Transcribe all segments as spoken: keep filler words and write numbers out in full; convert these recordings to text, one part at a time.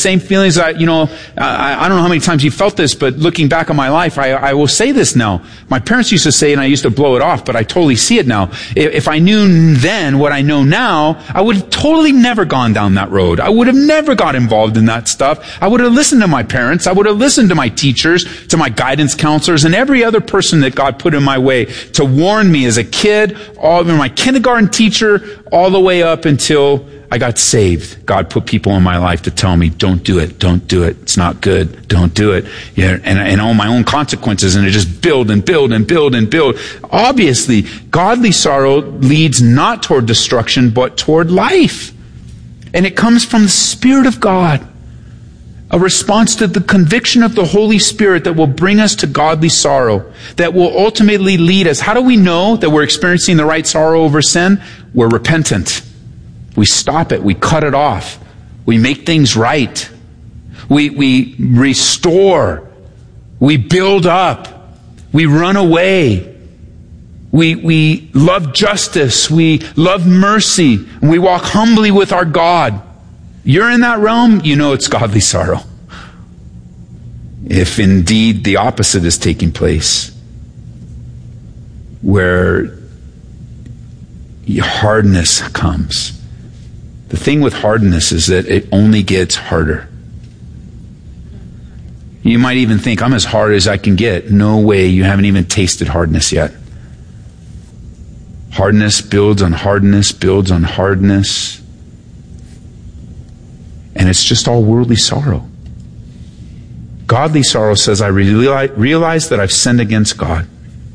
same feelings that, you know, I, I don't know how many times you felt this, but looking back on my life, I, I will say this now. My parents used to say, and I used to blow it off, but I totally see it now. If, if I knew then what I know now, I would have totally never gone down that road. I would have never got involved in that stuff. I would have listened to my parents. I would have listened to my teachers, to my guidance counselors, and every other person that God put in my way to warn me as a kid, all my kindergarten teacher, all the way up until I got saved. God put people in my life to tell me, don't do it, don't do it, it's not good, don't do it. Yeah, and, and all my own consequences, and it just build and build and build and build. Obviously, godly sorrow leads not toward destruction, but toward life. And it comes from the Spirit of God. A response to the conviction of the Holy Spirit that will bring us to godly sorrow, that will ultimately lead us. How do we know that we're experiencing the right sorrow over sin? We're repentant. We stop it. We cut it off. We make things right. We, we restore. We build up. We run away. We, we love justice. We love mercy. And we walk humbly with our God. You're in that realm, you know it's godly sorrow. If indeed the opposite is taking place, where hardness comes. The thing with hardness is that it only gets harder. You might even think, I'm as hard as I can get. No way, you haven't even tasted hardness yet. Hardness builds on hardness, builds on hardness. And it's just all worldly sorrow. Godly sorrow says, I realize that I've sinned against God.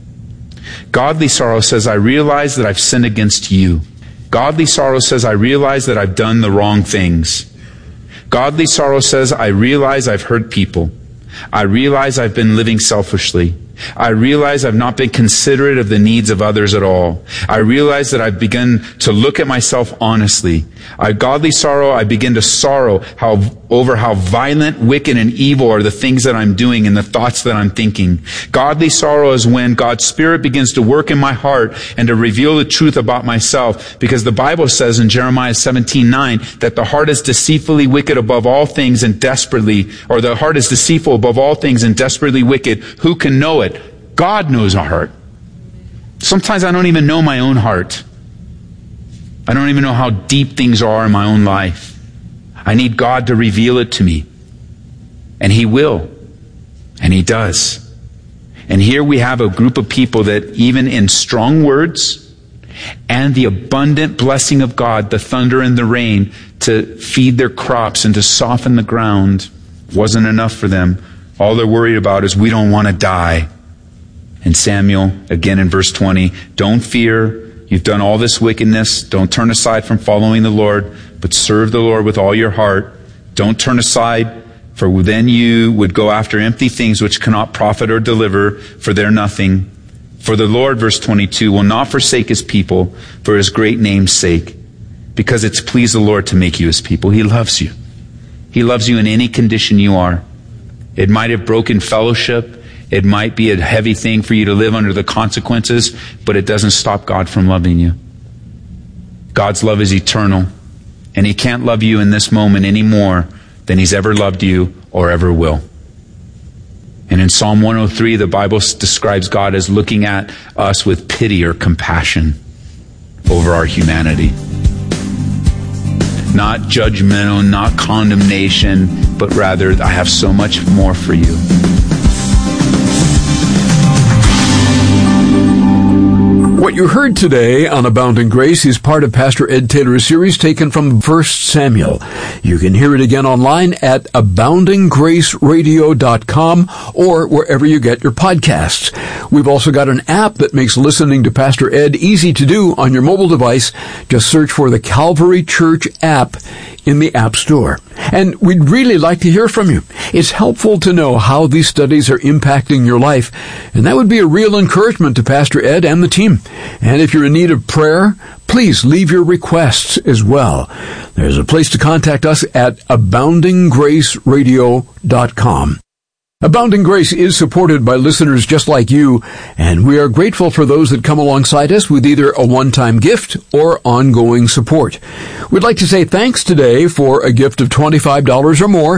Godly sorrow says, I realize that I've sinned against you. Godly sorrow says, I realize that I've done the wrong things. Godly sorrow says, I realize I've hurt people. I realize I've been living selfishly. I realize I've not been considerate of the needs of others at all. I realize that I've begun to look at myself honestly. I godly sorrow, I begin to sorrow how, over how violent, wicked, and evil are the things that I'm doing and the thoughts that I'm thinking. Godly sorrow is when God's Spirit begins to work in my heart and to reveal the truth about myself. Because the Bible says in Jeremiah seventeen nine that the heart is deceitfully wicked above all things and desperately, or the heart is deceitful above all things and desperately wicked. Who can know it? God knows our heart. Sometimes I don't even know my own heart. I don't even know how deep things are in my own life. I need God to reveal it to me. And He will. And He does. And here we have a group of people that even in strong words and the abundant blessing of God, the thunder and the rain, to feed their crops and to soften the ground, wasn't enough for them. All they're worried about is, we don't want to die. And Samuel, again in verse twenty, don't fear. You've done all this wickedness. Don't turn aside from following the Lord, but serve the Lord with all your heart. Don't turn aside, for then you would go after empty things which cannot profit or deliver, for they're nothing. For the Lord, verse twenty-two, will not forsake His people for His great name's sake, because it's pleased the Lord to make you His people. He loves you. He loves you in any condition you are. It might have broken fellowship. It might be a heavy thing for you to live under the consequences, but it doesn't stop God from loving you. God's love is eternal, and He can't love you in this moment any more than He's ever loved you or ever will. And in Psalm one oh three, the Bible describes God as looking at us with pity or compassion over our humanity. Not judgmental, not condemnation, but rather, I have so much more for you. What you heard today on Abounding Grace is part of Pastor Ed Taylor's series taken from First Samuel. You can hear it again online at abounding grace radio dot com or wherever you get your podcasts. We've also got an app that makes listening to Pastor Ed easy to do on your mobile device. Just search for the Calvary Church app in the App Store. And we'd really like to hear from you. It's helpful to know how these studies are impacting your life, and that would be a real encouragement to Pastor Ed and the team. And if you're in need of prayer, please leave your requests as well. There's a place to contact us at abounding grace radio dot com. Abounding Grace is supported by listeners just like you, and we are grateful for those that come alongside us with either a one-time gift or ongoing support. We'd like to say thanks today for a gift of twenty-five dollars or more